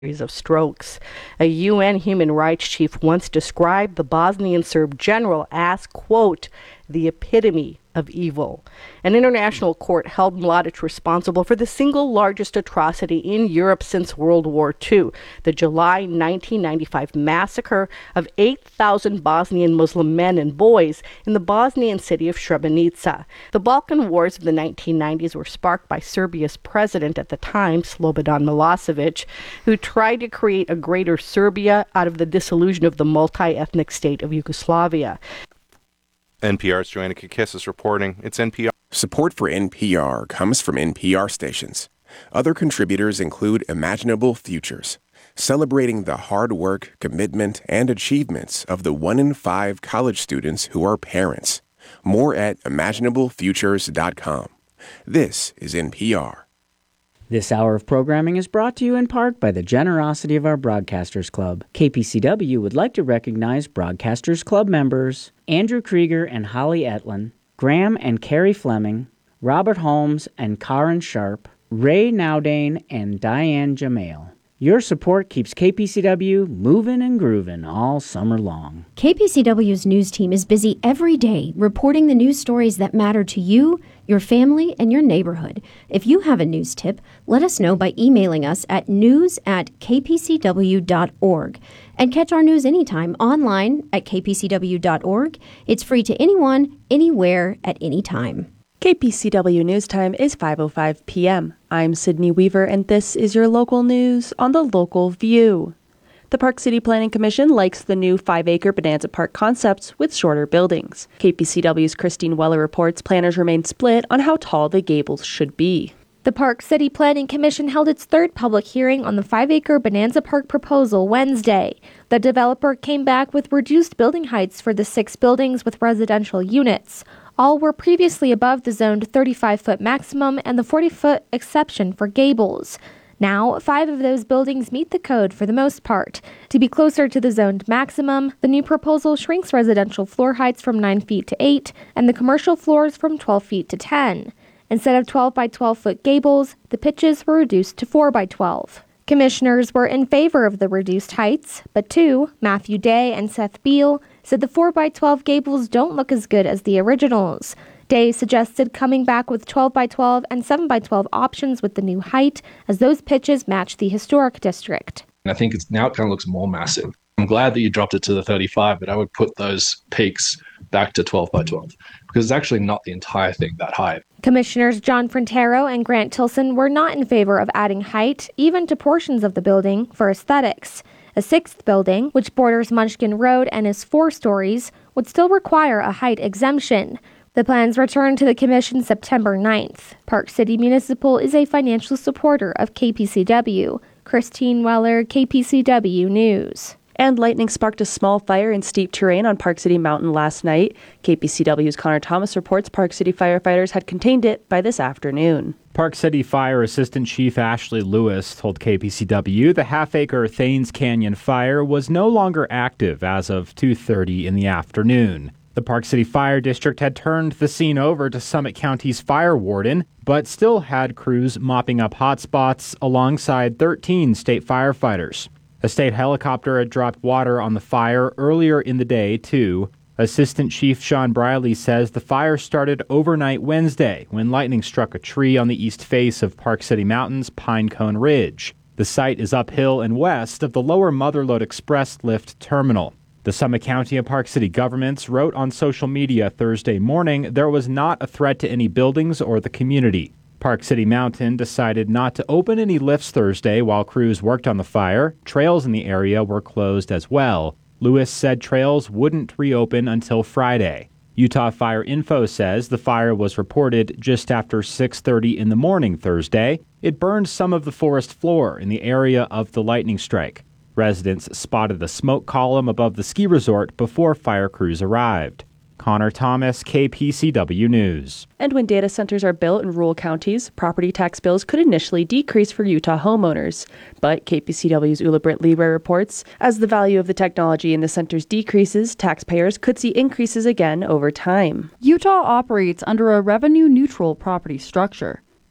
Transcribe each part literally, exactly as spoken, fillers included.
of strokes. A U N human rights chief once described the Bosnian Serb general as, quote, the epitome of evil. An international court held Mladic responsible for the single largest atrocity in Europe since World War Two, the July nineteen ninety-five massacre of eight thousand Bosnian Muslim men and boys in the Bosnian city of Srebrenica. The Balkan Wars of the nineteen nineties were sparked by Serbia's president at the time, Slobodan Milosevic, who tried to create a greater Serbia out of the dissolution of the multi-ethnic state of Yugoslavia. N P R's Joanna Kakissis reporting. It's N P R. Support for N P R comes from N P R stations. Other contributors include Imaginable Futures, celebrating the hard work, commitment, and achievements of the one in five college students who are parents. More at imaginable futures dot com. This is N P R. This hour of programming is brought to you in part by the generosity of our Broadcasters Club. K P C W would like to recognize Broadcasters Club members Andrew Krieger and Holly Etlin, Graham and Carrie Fleming, Robert Holmes and Karen Sharp, Ray Nowdane and Diane Jamail. Your support keeps K P C W moving and grooving all summer long. K P C W's news team is busy every day reporting the news stories that matter to you, your family, and your neighborhood. If you have a news tip, let us know by emailing us at news at k p c w dot org. And catch our news anytime online at k p c w dot org. It's free to anyone, anywhere, at any time. K P C W News Time is five oh five p.m. I'm Sydney Weaver, and this is your local news on the Local View. The Park City Planning Commission likes the new five-acre Bonanza Park concepts with shorter buildings. K P C W's Christine Weller reports planners remain split on how tall the gables should be. The Park City Planning Commission held its third public hearing on the five-acre Bonanza Park proposal Wednesday. The developer came back with reduced building heights for the six buildings with residential units. All were previously above the zoned thirty-five foot maximum and the forty foot exception for gables. Now, five of those buildings meet the code for the most part. To be closer to the zoned maximum, the new proposal shrinks residential floor heights from nine feet to eight and the commercial floors from twelve feet to ten. Instead of twelve by twelve foot gables, the pitches were reduced to four by twelve. Commissioners were in favor of the reduced heights, but two, Matthew Day and Seth Beal, said the four by twelve gables don't look as good as the originals. Day suggested coming back with twelve by twelve and seven by twelve options with the new height, as those pitches match the historic district. And I think it's now it kind of looks more massive. I'm glad that you dropped it to the thirty-five, but I would put those peaks back to twelve by twelve, because it's actually not the entire thing that high. Commissioners John Frontero and Grant Tilson were not in favor of adding height, even to portions of the building, for aesthetics. A sixth building, which borders Munchkin Road and is four stories, would still require a height exemption. The plans returned to the Commission September ninth. Park City Municipal is a financial supporter of K P C W. Christine Weller, K P C W News. And lightning sparked a small fire in steep terrain on Park City Mountain last night. K P C W's Connor Thomas reports Park City firefighters had contained it by this afternoon. Park City Fire Assistant Chief Ashley Lewis told K P C W the half-acre Thanes Canyon fire was no longer active as of two thirty in the afternoon. The Park City Fire District had turned the scene over to Summit County's fire warden, but still had crews mopping up hotspots alongside thirteen state firefighters. A state helicopter had dropped water on the fire earlier in the day, too. Assistant Chief Sean Briley says the fire started overnight Wednesday when lightning struck a tree on the east face of Park City Mountain's Pinecone Ridge. The site is uphill and west of the lower Motherlode Express lift terminal. The Summit County and Park City governments wrote on social media Thursday morning there was not a threat to any buildings or the community. Park City Mountain decided not to open any lifts Thursday while crews worked on the fire. Trails in the area were closed as well. Lewis said trails wouldn't reopen until Friday. Utah Fire Info says the fire was reported just after six thirty in the morning Thursday. It burned some of the forest floor in the area of the lightning strike. Residents spotted a smoke column above the ski resort before fire crews arrived. Connor Thomas, K P C W News. And when data centers are built in rural counties, property tax bills could initially decrease for Utah homeowners. But K P C W's Ula Britt Libre reports, as the value of the technology in the centers decreases, taxpayers could see increases again over time. Utah operates under a revenue-neutral property structure.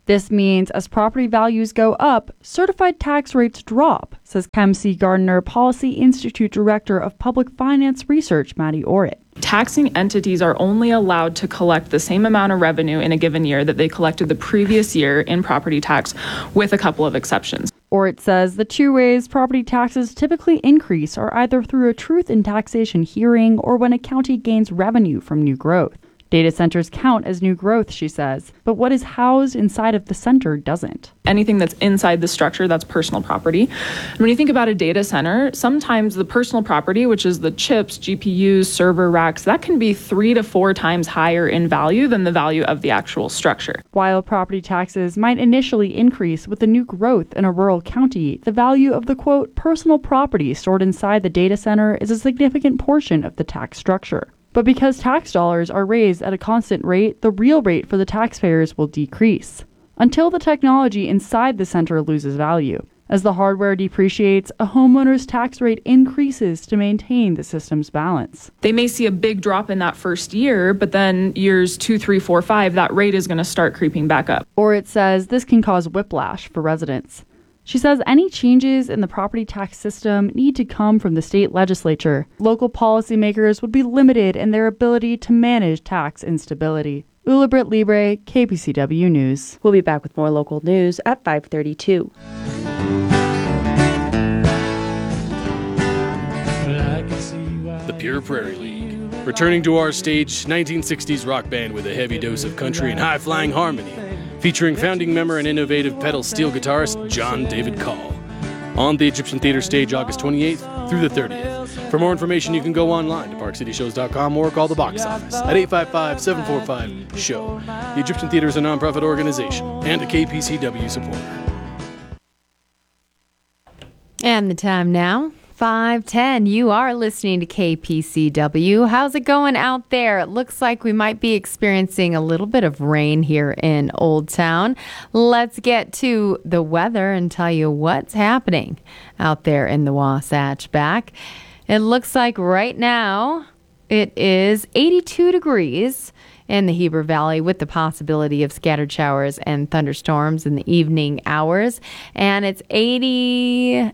This means as property values go up, certified tax rates drop, says Kem C. Gardner Policy Institute Director of Public Finance Research, Maddie Orrit. Taxing entities are only allowed to collect the same amount of revenue in a given year that they collected the previous year in property tax, with a couple of exceptions. Orrit says the two ways property taxes typically increase are either through a truth in taxation hearing or when a county gains revenue from new growth. Data centers count as new growth, she says, but what is housed inside of the center doesn't. Anything that's inside the structure, that's personal property. And when you think about a data center, sometimes the personal property, which is the chips, G P Us, server racks, that can be three to four times higher in value than the value of the actual structure. While property taxes might initially increase with the new growth in a rural county, the value of the, quote, personal property stored inside the data center is a significant portion of the tax structure. But because tax dollars are raised at a constant rate, the real rate for the taxpayers will decrease until the technology inside the center loses value. As the hardware depreciates, a homeowner's tax rate increases to maintain the system's balance. They may see a big drop in that first year, but then years two, three, four, five, that rate is going to start creeping back up. Or it says this can cause whiplash for residents. She says any changes in the property tax system need to come from the state legislature. Local policymakers would be limited in their ability to manage tax instability. Ula Britt Libre, K P C W News. We'll be back with more local news at five thirty-two. The Pure Prairie League. Returning to our stage, nineteen sixties rock band with a heavy dose of country and high-flying harmony. Featuring founding member and innovative pedal steel guitarist John David Call. On the Egyptian Theater stage August twenty-eighth through the thirtieth. For more information, you can go online to park city shows dot com or call the box office at eight five five, seven four five, S H O W. The Egyptian Theater is a nonprofit organization and a K P C W supporter. And the time now, five ten. You are listening to K P C W. How's it going out there? It looks like we might be experiencing a little bit of rain here in Old Town. Let's get to the weather and tell you what's happening out there in the Wasatch back. It looks like right now it is eighty-two degrees in the Heber Valley with the possibility of scattered showers and thunderstorms in the evening hours. And it's eighty-five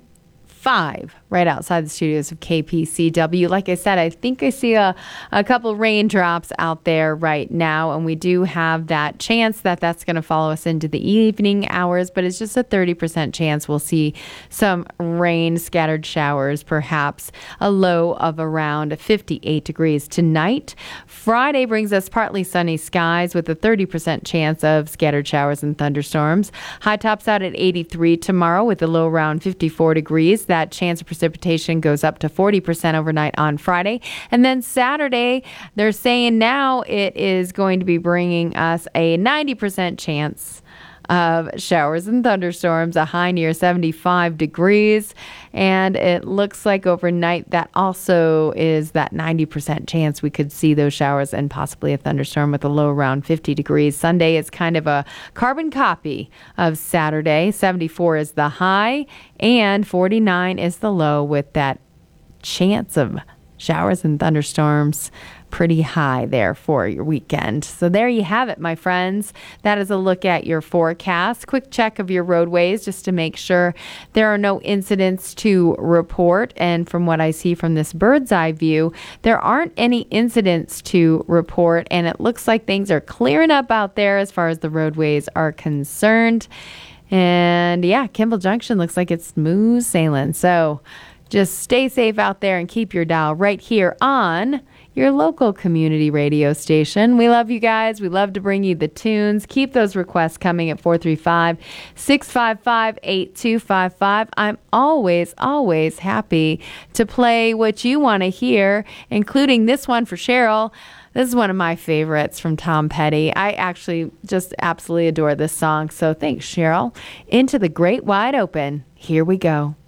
right outside the studios of K P C W. Like I said, I think I see a, a couple raindrops out there right now, and we do have that chance that that's going to follow us into the evening hours, but it's just a thirty percent chance we'll see some rain, scattered showers, perhaps a low of around fifty-eight degrees tonight. Friday brings us partly sunny skies with a thirty percent chance of scattered showers and thunderstorms. High tops out at eighty-three tomorrow with a low around fifty-four degrees. That chance of precipitation goes up to forty percent overnight on Friday. And then Saturday, they're saying now it is going to be bringing us a ninety percent chance of showers and thunderstorms, a high near seventy-five degrees. And it looks like overnight that also is that ninety percent chance we could see those showers and possibly a thunderstorm with a low around fifty degrees. Sunday is kind of a carbon copy of Saturday. seventy-four is the high and forty-nine is the low with that chance of showers and thunderstorms pretty high there for your weekend. So there you have it, my friends. That is a look at your forecast. Quick check of your roadways just to make sure there are no incidents to report. And from what I see from this bird's eye view, there aren't any incidents to report. And it looks like things are clearing up out there as far as the roadways are concerned. And yeah, Kimball Junction looks like it's smooth sailing. So just stay safe out there and keep your dial right here on your local community radio station. We love you guys. We love to bring you the tunes. Keep those requests coming at four three five, six five five, eight two five five. I'm always, always happy to play what you want to hear, including this one for Cheryl. This is one of my favorites from Tom Petty. I actually just absolutely adore this song. So thanks, Cheryl. Into the Great Wide Open. Here we go.